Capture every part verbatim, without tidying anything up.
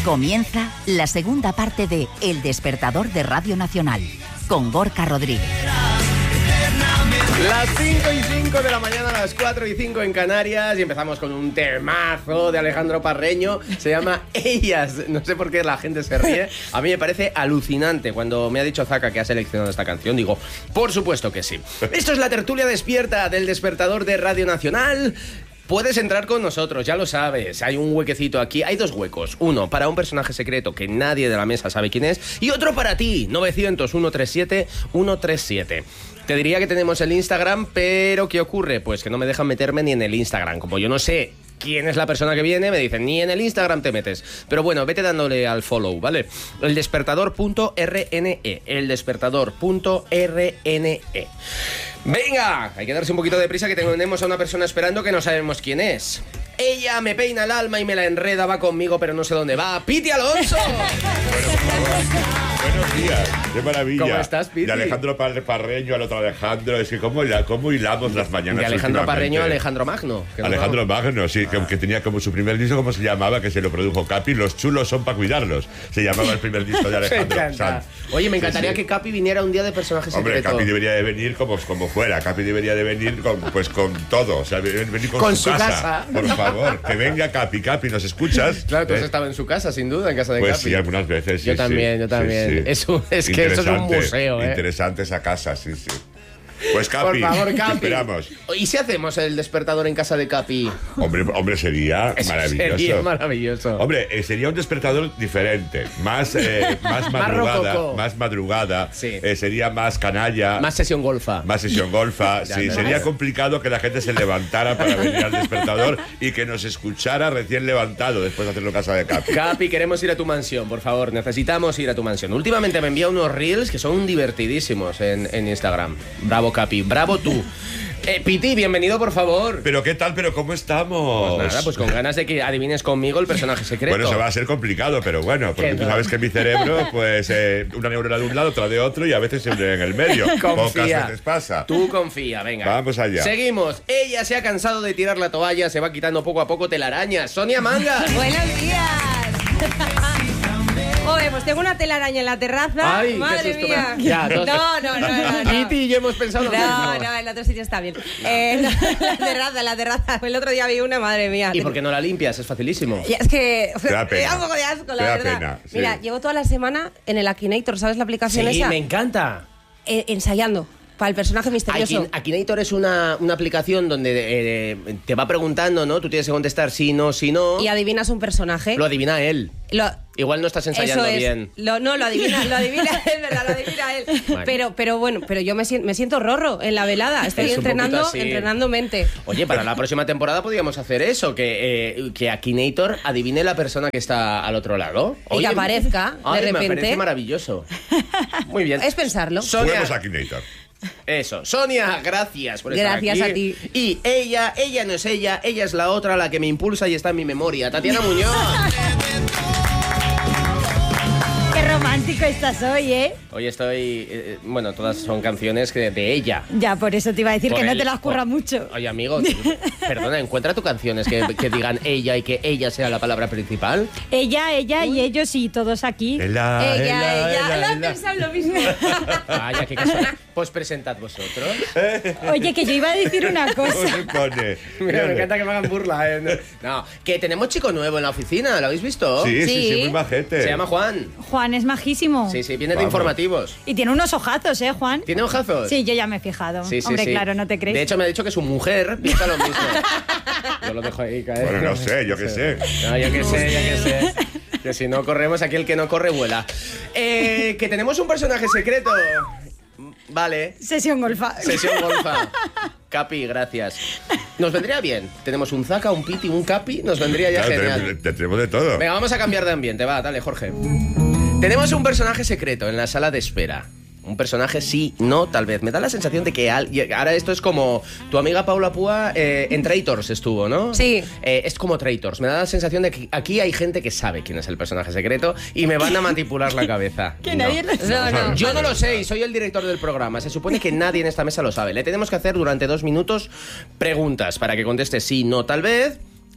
Comienza la segunda parte de El Despertador de Radio Nacional, con Gorka Rodríguez. Las cinco y cinco de la mañana, las cuatro y cinco en Canarias, y empezamos con un temazo de Alejandro Parreño. Se llama Ellas. No sé por qué la gente se ríe. A mí me parece alucinante. Cuando me ha dicho Zaka que ha seleccionado esta canción, digo, por supuesto que sí. Esto es la tertulia despierta del Despertador de Radio Nacional. Puedes entrar con nosotros, ya lo sabes. Hay un huequecito aquí, hay dos huecos. Uno para un personaje secreto que nadie de la mesa sabe quién es, y otro para ti, novecientos, ciento treinta y siete, ciento treinta y siete. Te diría que tenemos el Instagram, pero ¿qué ocurre? Pues que no me dejan meterme ni en el Instagram. Como yo no sé quién es la persona que viene, me dicen, ni en el Instagram te metes. Pero bueno, vete dándole al follow, ¿vale? El despertador punto r n e. El despertador punto r n e. Venga, hay que darse un poquito de prisa, que tenemos a una persona esperando que no sabemos quién es. Ella me peina el alma y me la enreda, va conmigo, pero no sé dónde va. ¡Piti Alonso! Bueno, por favor. Buenos días, qué maravilla. ¿Cómo estás, Piti? De Alejandro Parreño al otro Alejandro, es que cómo, cómo hilamos las mañanas. De Alejandro Parreño a Alejandro Magno. Alejandro Magno, sí, ah. que, que tenía como su primer disco, ¿cómo se llamaba? Que se lo produjo Capi, Los chulos son para cuidarlos. Se llamaba el primer disco de Alejandro. Me Oye, me encantaría sí, sí. que Capi viniera un día de personaje secreto. Hombre, Capi debería de venir como, como fuera, Capi debería de venir con, pues con todo, o sea, venir con, con su, su casa. casa. Por favor, que venga Capi, Capi, ¿nos escuchas? Claro, tú has ¿Eh? estado en su casa, sin duda, en casa de pues Capi. Pues sí, algunas veces, sí. Yo también, sí, yo también. Sí, sí. Es, un, es que eso es un museo, ¿eh? Interesante esa casa, sí, sí. Pues Capi, por favor, Capi, te esperamos. ¿Y si hacemos el despertador en casa de Capi? Hombre, hombre sería Eso maravilloso. Sería maravilloso. Hombre, eh, sería un despertador diferente, más, eh, más madrugada, más, más madrugada, sí. eh, sería más canalla, más sesión golfa, más sesión golfa. Sí, sería complicado que la gente se levantara para venir al despertador y que nos escuchara recién levantado después de hacerlo en casa de Capi. Capi, queremos ir a tu mansión, por favor, necesitamos ir a tu mansión. Últimamente me envía unos reels que son divertidísimos en, en Instagram. Bravo, Capi, bravo tú. Eh, Piti, bienvenido, por favor. ¿Pero qué tal? ¿Pero cómo estamos? Pues nada, pues con ganas de que adivines conmigo el personaje secreto. Bueno, eso va a ser complicado, pero bueno, porque tú sabes que mi cerebro, pues, eh, una neurona de un lado, otra de otro, y a veces siempre en el medio. Confía. Pocas veces pasa. Tú confía, venga. Vamos allá. Seguimos. Ella se ha cansado de tirar la toalla, se va quitando poco a poco telarañas. Sonia Manga. Buenos días. Oye, pues tengo una telaraña en la terraza. Ay, madre mía. Ya, no, no, no, no, no. Piti y yo hemos pensado lo mismo. No, no, el otro sitio está bien. Eh, no, la terraza, la terraza. El otro día vi una, madre mía. ¿Y por qué no la limpias? Es facilísimo. Y es que te da pena. me da un poco de asco, la te da verdad. Pena, sí. Mira, llevo toda la semana en el Akinator, ¿sabes la aplicación sí, esa? Sí, me encanta. Eh, ensayando. Para el personaje misterioso. Akinator es una, una aplicación donde eh, te va preguntando, ¿no? Tú tienes que contestar sí, no, sí, no. Y adivinas un personaje. Lo adivina él. Lo, Igual no estás ensayando eso es. bien. Lo, no, lo adivina, lo adivina él, ¿verdad? Lo adivina él. Bueno. Pero, pero bueno, pero yo me siento, me siento rorro en la velada. Estoy es entrenando, entrenando mente. Oye, para la próxima temporada podríamos hacer eso, que, eh, que Akinator adivine la persona que está al otro lado. Y Oye, que aparezca ay, de repente. Me parece maravilloso. Muy bien. Es pensarlo. Sonia. Akinator. Eso, Sonia, gracias por estar gracias aquí. Gracias a ti. Y ella, ella no es ella, ella es la otra, la que me impulsa y está en mi memoria. Tatiana Muñoz. Qué romántico estás hoy, ¿eh? Hoy estoy... Eh, bueno, todas son canciones que de ella. Ya, por eso te iba a decir por que el, no te las curra por, mucho. Oye, amigo, perdona, encuentra tus canciones que, que digan ella y que ella sea la palabra principal. Ella, ella Uy. y ellos y todos aquí. Ella, ella, ella. ella. ella, ella. No pensan lo mismo. Vaya, qué casual. Pues presentad vosotros. Oye, que yo iba a decir una cosa. Pone? Mira, me encanta que me hagan burla, ¿eh? No, que tenemos chico nuevo en la oficina, ¿lo habéis visto? Sí, sí, sí, sí, muy majete. Se llama Juan. Juan es majísimo. Sí, sí, viene Vamos. de informativos. Y tiene unos ojazos, ¿eh, Juan? ¿Tiene ojazos? Sí, yo ya me he fijado. Sí, sí, Hombre, sí. claro, no te crees. De hecho, me ha dicho que su mujer piensa lo mismo. Yo lo dejo ahí caer. Bueno, no sé, yo qué sé. No, yo qué sé, yo qué sé. Que si no corremos, aquí el que no corre vuela. Eh, que tenemos un personaje secreto. Vale. Sesión golfa. Sesión golfa. Capi, gracias. Nos vendría bien. Tenemos un Zaka, un Piti, un Capi. Nos vendría ya claro, genial. Tenemos, tenemos de todo. Venga, vamos a cambiar de ambiente. Va, dale, Jorge. Tenemos un personaje secreto en la sala de espera. Un personaje sí, no, tal vez. Me da la sensación de que al... ahora esto es como tu amiga Paula Púa eh, en Traitors estuvo, ¿no? Sí. Eh, es como Traitors. Me da la sensación de que aquí hay gente que sabe quién es el personaje secreto y me van a manipular la cabeza. Que no. nadie lo sabe. No, no. Yo no lo sé y soy el director del programa. Se supone que nadie en esta mesa lo sabe. Le tenemos que hacer durante dos minutos preguntas para que conteste sí, no, tal vez.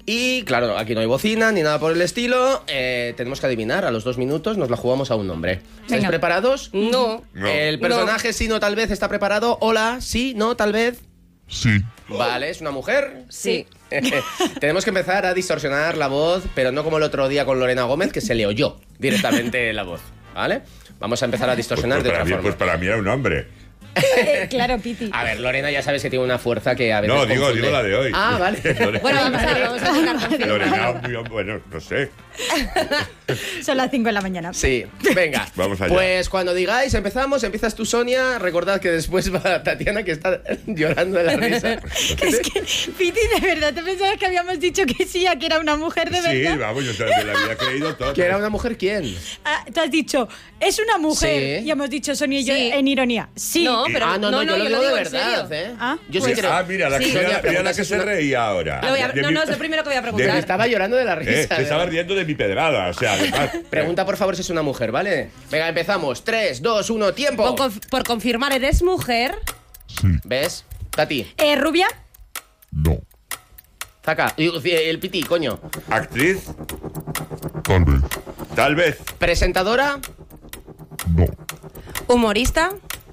Y claro, aquí no hay bocina ni nada por el estilo. Eh, tenemos que adivinar a los dos minutos, nos la jugamos a un nombre. ¿Estáis Venga. preparados? No. No. El personaje sí, no, tal vez está preparado. Hola, sí, no, tal vez. Sí. Vale, ¿es una mujer? Sí. Tenemos que empezar a distorsionar la voz, pero no como el otro día con Lorena Gómez, que se le oyó directamente la voz, ¿vale? Vamos a empezar a distorsionar Pues, de para otra mí, forma. pues para mí era un hombre. Eh, claro, Piti. A ver, Lorena ya sabes que tiene una fuerza que a veces No, digo, confunde. digo la de hoy. Ah, vale. Lorena- Bueno, vamos a, vamos a intentar confirmar. Lorena, muy hom- bueno, no sé. Son las cinco de la mañana. Sí, venga. Vamos allá. Pues cuando digáis, empezamos, empiezas tú, Sonia. Recordad que después va Tatiana, que está llorando de la risa. Es que, Piti, de verdad, ¿te pensabas que habíamos dicho que sí, a que era una mujer de Sí, verdad? vamos, yo se me la había creído todo. ¿Que era una mujer quién? Ah, tú has dicho, es una mujer. Sí. Y hemos dicho Sonia y yo Sí. en ironía. Sí. No, pero ah, no, no, yo lo digo de en verdad, serio. ¿eh? Ah, yo Pues- sí creo. ah, mira, la, Sí, que, Sonia, mira, mira la preguntas que es se una- reía ahora. Lo voy a- De no, mi- no, es lo primero que voy a de preguntar. mi- Estaba llorando de la Eh, risa. se estaba riendo de mi pedrada, o sea, además. Pregunta, por favor, si es una mujer, ¿vale? Venga, empezamos. tres, dos, uno, tiempo. Por, conf- por confirmar, ¿eres mujer? Sí. ¿Ves? Tati, Eh, ¿Rubia? No. Zaca, y- y- el piti, coño. Actriz, Tal vez. tal vez. Presentadora, No. ¿Humorista?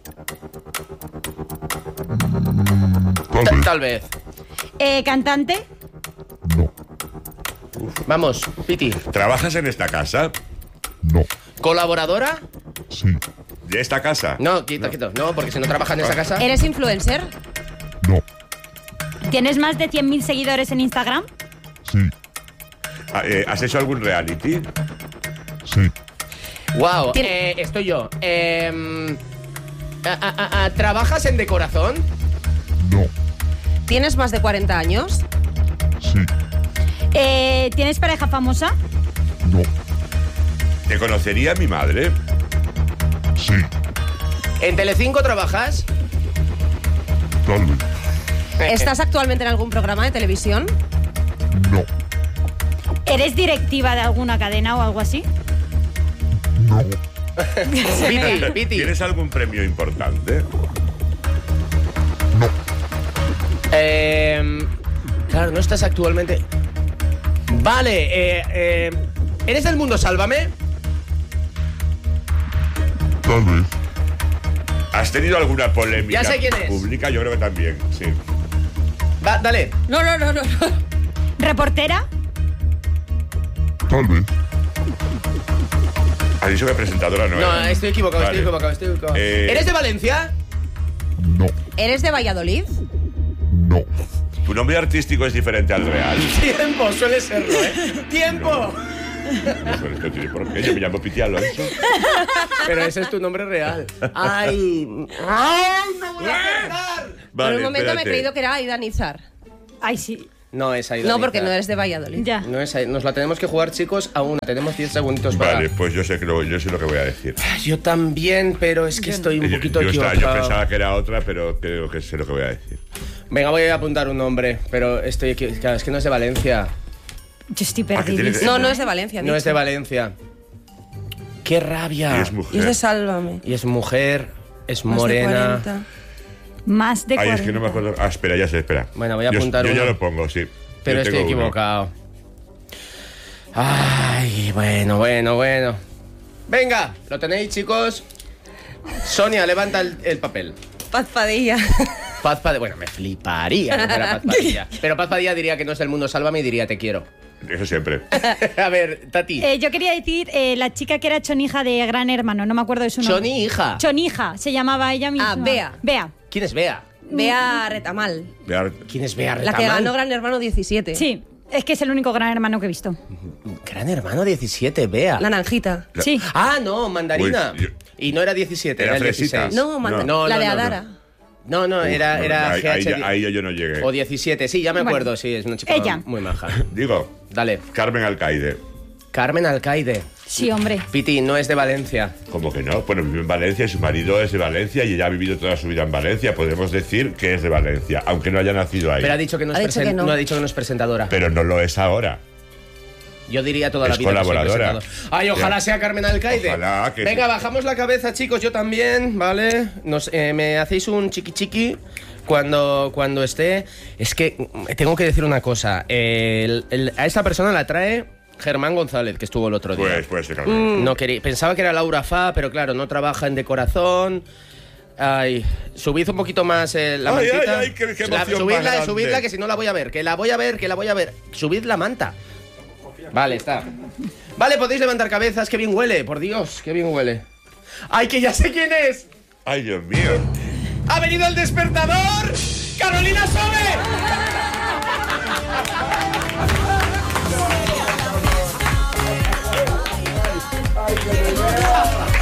Tal Ta- vez. tal vez. Eh, ¿Cantante? No. Vamos, piti. ¿Trabajas en esta casa? No. ¿Colaboradora? Sí. ¿De esta casa? No, quito, quito. No, porque si no trabaja en esa casa. ¿Eres influencer? No. ¿Tienes más de cien mil seguidores en Instagram? Sí. Ah, eh, ¿Has hecho algún reality? Sí. Wow, Tien- eh, estoy yo. Em, a- a- a- a- ¿Trabajas en decoración? No. ¿Tienes más de cuarenta años? Sí. Eh, ¿Tienes pareja famosa? No. ¿Te conocería mi madre? Sí. ¿En Telecinco trabajas? Tal vez. ¿Estás actualmente en algún programa de televisión? No. ¿Eres directiva de alguna cadena o algo así? No. Piti, Piti. ¿Tienes algún premio importante? No. Em, claro, no estás actualmente. Vale, eh, eh, ¿eres del mundo Sálvame? Tal vez. ¿Has tenido alguna polémica Ya sé quién es. pública? Yo creo que también, sí. Va, dale. No, no, no, no. no. ¿Reportera? Tal vez. Has dicho que presentadora no No, era. estoy equivocado, Vale. estoy equivocado, estoy equivocado. Eh, ¿Eres de Valencia? No. ¿Eres de Valladolid? No. ¿Tu nombre artístico es diferente al real? Tiempo, suele serlo, ¿eh? ¡Tiempo! No, pero esto tiene por qué. Yo me llamo Piti Alonso. Pero ese es tu nombre real. ¡Ay! ¡Ay, no voy a acertar! Por Vale, un momento me he espérate. creído que era Aida Nizar. Ay, sí. No es ahí. No, porque no eres de Valladolid. Ya. No es ahí. Nos la tenemos que jugar, chicos, a una. Tenemos diez segunditos para. Vale, pues yo sé, que lo, yo sé lo que voy a decir. Yo también, pero es que estoy un Yo- poquito yo, estaba- equivocado. yo pensaba que era otra, pero creo que sé lo que voy a decir. Venga, voy a apuntar un nombre, pero estoy equivocado. Es que no es de Valencia. Yo estoy Ah, que perdida. tiene que- No, no es de Valencia. No dicho. es de Valencia. ¡Qué rabia! Y es Y es mujer. de Sálvame. Y es mujer, es Más de morena. cuarenta. Más de Ay, cuarenta. es que no me acuerdo. Ah, espera, ya sé, espera. Bueno, voy a Yo- apuntar Yo, uno. ya lo pongo, sí. Pero Yo estoy tengo uno. equivocado. Ay, bueno, bueno, bueno. Venga, ¿lo tenéis, chicos? Sonia, levanta el, el papel. Paz Padilla. Paz Padilla. Bueno, me fliparía que fuera Paz Padilla. Pero Paz Padilla diría que no es del mundo Sálvame y diría te quiero. Eso siempre. A ver, Tati. Eh, yo quería decir eh, la chica que era chonija de Gran Hermano, no me acuerdo de su nombre. Choni, hija. Chonija, se llamaba ella misma. Ah, Bea. Bea. ¿Quién es Bea? Bea Retamal. Vear- ¿Quién es Bea La que Retamal? ganó Gran Hermano diecisiete. Sí, es que es el único Gran Hermano que he visto. Gran Hermano diecisiete, Bea. La Naranjita. La- Sí. Ah, no, Mandarina. Uy, yo- Y no era diecisiete, era, Era el fresita. dieciséis. No, manda- No, la no, de no, no. Adara. No, no, era, Uf, era ahí, G H ahí, diez. ya- ahí yo no llegué. O diecisiete, sí, ya me Bueno. acuerdo, sí, es una chica Ella. muy maja. Digo, Dale. Carmen Alcaide. Carmen Alcaide. Sí, hombre. Piti, no es de Valencia. ¿Cómo que no? Bueno, vive en Valencia y su marido es de Valencia y ella ha vivido toda su vida en Valencia. Podemos decir que es de Valencia, aunque no haya nacido ahí. Pero ha dicho que no es, Ha dicho presen- que no. no ha dicho que no es presentadora. Pero no lo es ahora. Yo diría toda la Es vida que soy colaboradora. presentador. Ay, ojalá Ya. sea Carmen Alcaide. Ojalá que Venga, sí. bajamos la cabeza, chicos, yo también, ¿vale? Nos, eh, me hacéis un chiqui chiqui. Cuando, cuando esté... Es que tengo que decir una cosa. El, el, a esta persona la trae Germán González, que estuvo el otro día. Pues, pues, sí, claro. Mm, no quería, pensaba que era Laura Fa, pero claro, no trabaja en Decorazón. Ay, subid un poquito más eh, la Ay, mantita. ay, ay, qué- qué La- emoción subidla, más grande. subidla, que si no la voy a ver. Que la voy a ver, que la voy a ver. Subid la manta. Vale, está. Vale, podéis levantar cabezas. Qué bien huele, por Dios, qué bien huele. ¡Ay, que ya sé quién es! Ay, Dios mío. ¡Ha venido el despertador! ¡Carolina Sobe!